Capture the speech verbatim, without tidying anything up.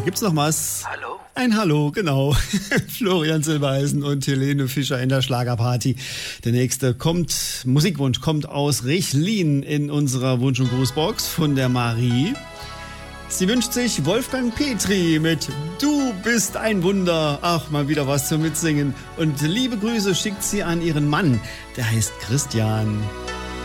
Gibt's noch was? Hallo? Ein Hallo, genau. Florian Silbereisen und Helene Fischer in der Schlagerparty. Der nächste kommt, Musikwunsch kommt aus Richlin in unserer Wunsch- und Grußbox von der Marie. Sie wünscht sich Wolfgang Petri mit Du bist ein Wunder. Ach, mal wieder was zum Mitsingen. Und liebe Grüße schickt sie an ihren Mann. Der heißt Christian.